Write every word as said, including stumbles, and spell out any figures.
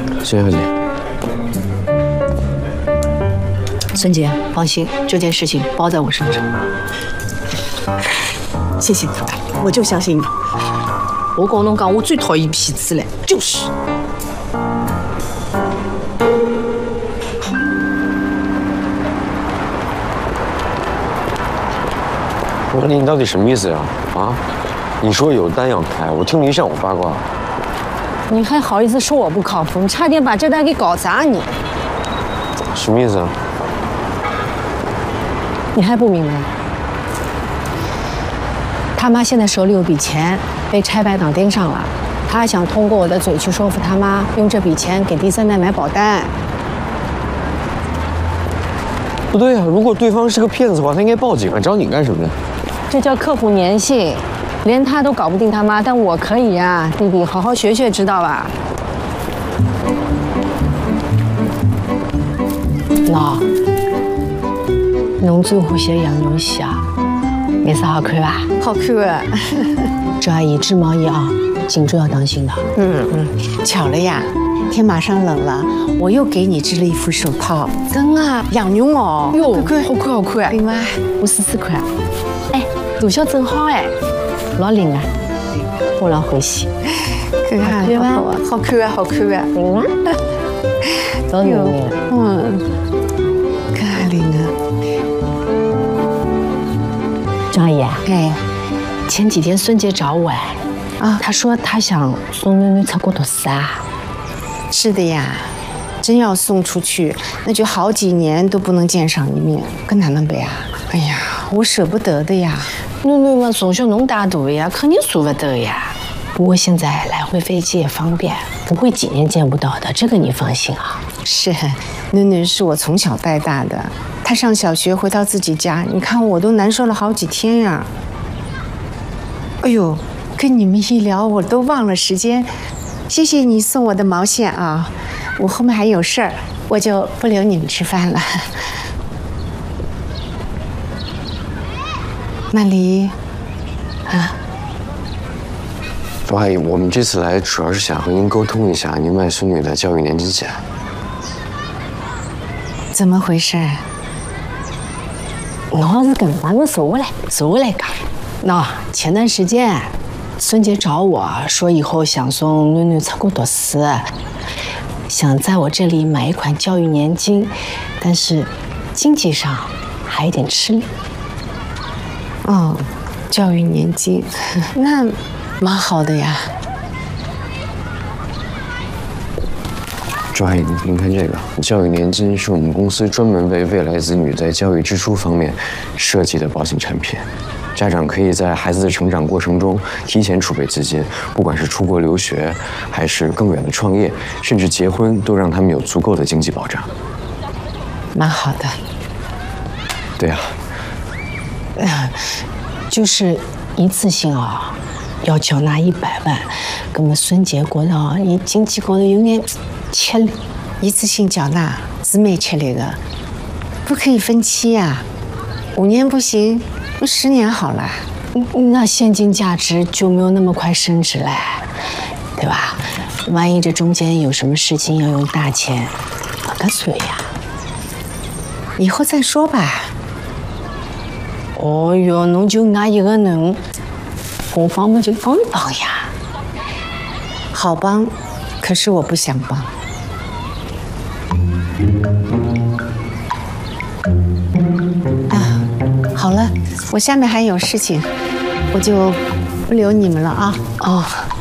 谢谢何姐。 孙姐，放心，这件事情包在我身上。 谢谢你，我就相信你。我跟侬讲，我最讨厌骗子了，就是。 我你你到底什么意思呀？啊？你说有单要开，我听着一上午八卦。 你还好意思说我不靠谱？你差点把这单给搞砸你！ 什么意思啊？ 你还不明白？他妈现在手里有笔钱，被拆白党盯上了，他还想通过我的嘴去说服他妈，用这笔钱给第三代买保单。 不对啊，如果对方是个骗子的话，他应该报警啊，找你干什么呀？ 这叫刻骨粘性，连他都搞不定他妈，但我可以呀，弟弟，好好学学，知道吧？喏，侬最欢喜的洋牛戏啊，颜色好看吧？ 好看啊！ 周阿姨，织毛衣啊，颈椎要当心的。 嗯嗯，巧了呀，天马上冷了，我又给你织了一副手套。 真啊？ 洋牛哦， 哟， 看好看好看。 对吗？ 我试试看。哎，大小正好哎，老灵啊，我老欢喜。 看看， 对吧？ 好看啊，好看啊， 灵啊，真灵。 嗯，看看灵啊。 张阿姨， 哎， 前几天孙杰找我哎，啊，他说他想送囡囡出国读书啊。 是的呀，真要送出去，那就好几年都不能见上一面，可哪能办啊？哎呀，我舍不得的呀。 囡囡嘛，从小侬带大的呀，肯定舍不得呀。不过现在来回飞机也方便，不会几年见不到的，这个你放心啊。 是，囡囡是我从小带大的，她上小学回到自己家，你看我都难受了好几天呀。哎呦，跟你们一聊，我都忘了时间。谢谢你送我的毛线啊，我后面还有事儿，我就不留你们吃饭了。曼丽，啊。 周阿姨，我们这次来主要是想和您沟通一下您外孙女的教育年金险。 怎么回事？ 我是跟他们说来说来讲，那前段时间孙杰找我说以后想送囡囡出国读书，想在我这里买一款教育年金，但是经济上还有点吃力。 哦，教育年金，那。蛮好的呀， 周阿姨，您看这个教育年金是我们公司专门为未来子女在教育支出方面设计的保险产品。家长可以在孩子的成长过程中提前储备资金，不管是出国留学，还是更远的创业，甚至结婚，都让他们有足够的经济保障。 蛮好的。 对呀、 啊，呃，就是一次性啊。要缴纳一百万，那么孙杰觉得伊经济高头有眼吃力， 一次性缴纳是蛮吃力的，不可以分期呀、啊，五年不行，十年好了。 那现金价值就没有那么快升值嘞，对吧？万一这中间有什么事情要用大钱，可算呀？ 以后再说吧。 哦哟，侬就俺一个人。我帮不就帮帮呀， 好帮，可是我不想帮。啊，好了，我下面还有事情，我就不留你们了啊。 哦。